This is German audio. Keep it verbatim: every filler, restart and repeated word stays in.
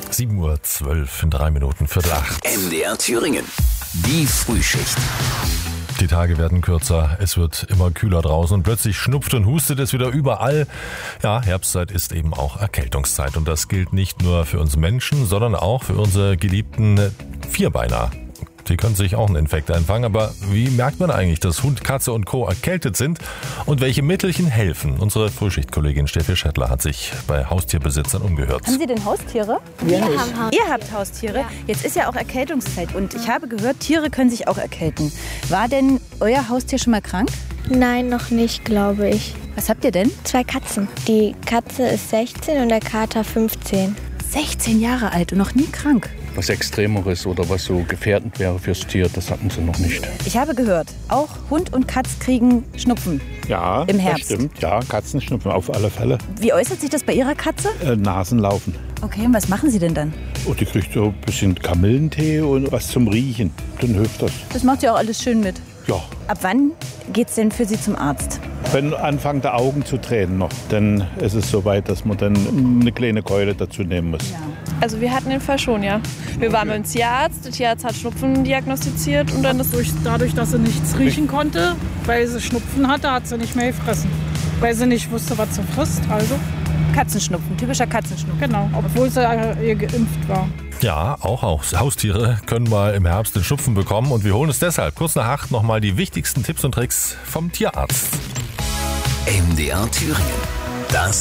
sieben Uhr zwölf in drei Minuten, Viertel acht. M D R Thüringen. Die Frühschicht. Die Tage werden kürzer, es wird immer kühler draußen und plötzlich schnupft und hustet es wieder überall. Ja, Herbstzeit ist eben auch Erkältungszeit und das gilt nicht nur für uns Menschen, sondern auch für unsere geliebten Vierbeiner. Die können sich auch einen Infekt einfangen, aber wie merkt man eigentlich, dass Hund, Katze und Co. erkältet sind und welche Mittelchen helfen? Unsere Frühschichtkollegin Steffi Schettler hat sich bei Haustierbesitzern umgehört. Haben Sie denn Haustiere? Wir haben Haustiere. Ihr habt Haustiere? Jetzt ist ja auch Erkältungszeit und ich habe gehört, Tiere können sich auch erkälten. War denn euer Haustier schon mal krank? Nein, noch nicht, glaube ich. Was habt ihr denn? Zwei Katzen. Die Katze ist sechzehn und der Kater fünfzehn. sechzehn Jahre alt und noch nie krank. Was Extremeres oder was so gefährdend wäre fürs Tier, das hatten sie noch nicht. Ich habe gehört, auch Hund und Katz kriegen Schnupfen. Ja, Im Herbst. das stimmt. Ja, Katzenschnupfen auf alle Fälle. Wie äußert sich das bei Ihrer Katze? Äh, Nasenlaufen. Okay, und was machen Sie denn dann? Und die kriegt so ein bisschen Kamillentee und was zum Riechen. Dann hilft das. Das macht ja auch alles schön mit. Ja, Ab wann geht's denn für Sie zum Arzt? wenn anfangen die Augen zu tränen noch, dann ist es soweit, dass man dann eine kleine Keule dazu nehmen muss. Also wir hatten den Fall schon, ja. Wir waren beim Tierarzt, der Tierarzt hat Schnupfen diagnostiziert und dann ist Durch, dadurch, dass sie nichts riechen konnte, weil sie Schnupfen hatte, hat sie nicht mehr gefressen. Weil sie nicht wusste, was sie frisst. Also, Katzenschnupfen, typischer Katzenschnupfen. genau, obwohl sie äh, geimpft war. Ja, auch Haustiere können mal im Herbst den Schnupfen bekommen und wir holen es deshalb kurz nach acht nochmal die wichtigsten Tipps und Tricks vom Tierarzt. M D R Thüringen. Das